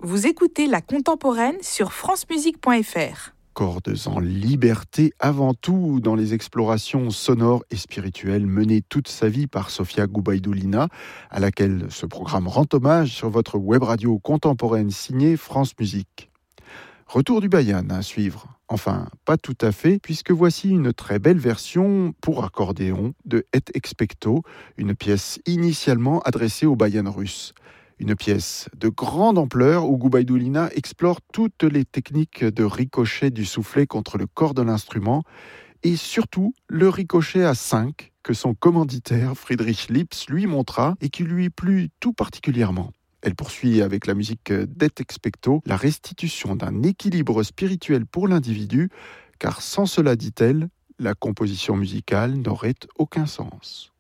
Vous écoutez La Contemporaine sur francemusique.fr. Cordes en liberté avant tout dans les explorations sonores et spirituelles menées toute sa vie par Sofia Gubaidoulina, à laquelle ce programme rend hommage sur votre web radio contemporaine signée France Musique. Retour du Bayan à suivre. Enfin, pas tout à fait, puisque voici une très belle version pour accordéon de Et Expecto, une pièce initialement adressée au Bayan russe. Une pièce de grande ampleur où Gubaidoulina explore toutes les techniques de ricochet du soufflet contre le corps de l'instrument et surtout le ricochet à 5 que son commanditaire Friedrich Lipps lui montra et qui lui plut tout particulièrement. Elle poursuit avec la musique d'Et Expecto la restitution d'un équilibre spirituel pour l'individu, car sans cela, dit-elle, la composition musicale n'aurait aucun sens.